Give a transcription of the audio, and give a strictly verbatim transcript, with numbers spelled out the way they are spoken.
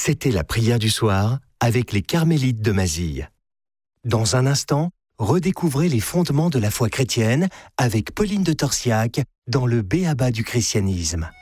C'était la prière du soir avec les Carmélites de Mazille. Dans un instant, redécouvrez les fondements de la foi chrétienne avec Pauline de Torsiac dans le B A B A du christianisme.